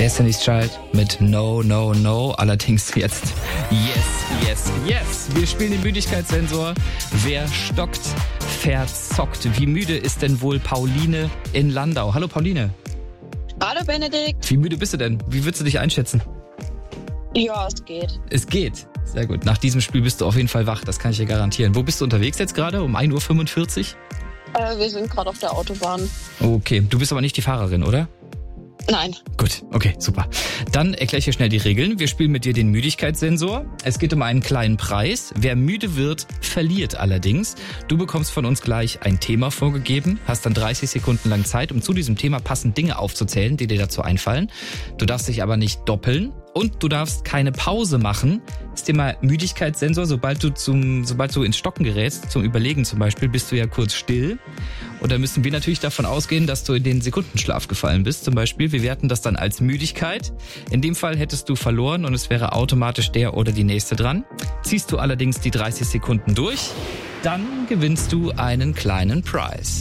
Destiny's Child mit No, No, No. Allerdings jetzt Yes, Yes, Yes. Wir spielen den Müdigkeitssensor. Wer stockt, verzockt. Wie müde ist denn wohl Pauline in Landau? Hallo Pauline. Hallo Benedikt. Wie müde bist du denn? Wie würdest du dich einschätzen? Ja, es geht. Es geht. Sehr gut. Nach diesem Spiel bist du auf jeden Fall wach, das kann ich dir garantieren. Wo bist du unterwegs jetzt gerade? Um 1.45 Uhr? Wir sind gerade auf der Autobahn. Okay, du bist aber nicht die Fahrerin, oder? Nein. Gut, okay, super. Dann erkläre ich dir schnell die Regeln. Wir spielen mit dir den Müdigkeitssensor. Es geht um einen kleinen Preis. Wer müde wird, verliert allerdings. Du bekommst von uns gleich ein Thema vorgegeben, hast dann 30 Sekunden lang Zeit, um zu diesem Thema passend Dinge aufzuzählen, die dir dazu einfallen. Du darfst dich aber nicht doppeln und du darfst keine Pause machen. Das Thema Müdigkeitssensor, sobald du ins Stocken gerätst, zum Überlegen zum Beispiel, bist du ja kurz still. Und da müssen wir natürlich davon ausgehen, dass du in den Sekundenschlaf gefallen bist. Zum Beispiel, wir werten das dann als Müdigkeit. In dem Fall hättest du verloren und es wäre automatisch der oder die Nächste dran. Ziehst du allerdings die 30 Sekunden durch, dann gewinnst du einen kleinen Prize.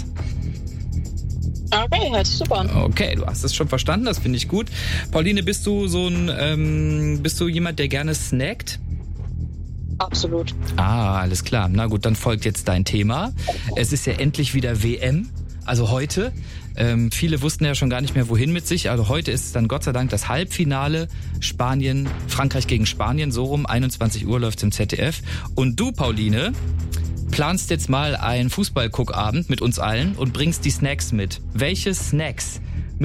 Okay, hört sich super an. Okay, du hast es schon verstanden, das finde ich gut. Pauline, bist du bist du jemand, der gerne snackt? Absolut. Ah, alles klar. Na gut, dann folgt jetzt dein Thema. Es ist ja endlich wieder WM, also heute. Viele wussten ja schon gar nicht mehr, wohin mit sich. Also heute ist es dann Gott sei Dank das Halbfinale. Frankreich gegen Spanien, so rum, 21 Uhr läuft's im ZDF. Und du, Pauline, planst jetzt mal einen Fußballguckabend mit uns allen und bringst die Snacks mit. Welche Snacks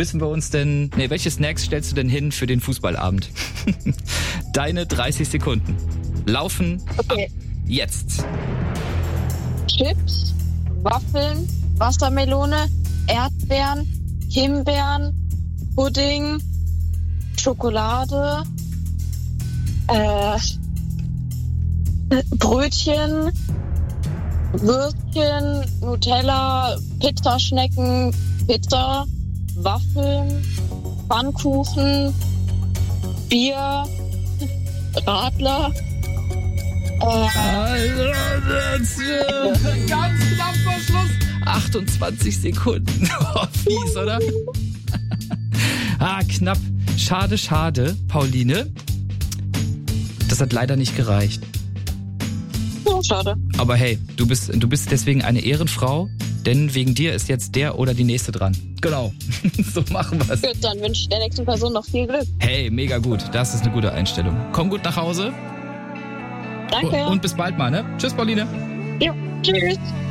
stellst du denn hin für den Fußballabend? Deine 30 Sekunden laufen Okay. ab jetzt. Chips, Waffeln, Wassermelone, Erdbeeren, Himbeeren, Pudding, Schokolade, Brötchen, Würstchen, Nutella, Pizzaschnecken, Pizza, Waffeln, Pfannkuchen, Bier, Radler. Ganz knapp vor Schluss. 28 Sekunden. Oh, fies, oder? Knapp. Schade, schade, Pauline. Das hat leider nicht gereicht. Oh, schade. Aber hey, du bist deswegen eine Ehrenfrau, denn wegen dir ist jetzt der oder die Nächste dran. Genau. So machen wir's. Gut, dann wünsche ich der nächsten Person noch viel Glück. Hey, mega gut. Das ist eine gute Einstellung. Komm gut nach Hause. Danke. Und bis bald mal, ne? Tschüss, Pauline. Jo, tschüss.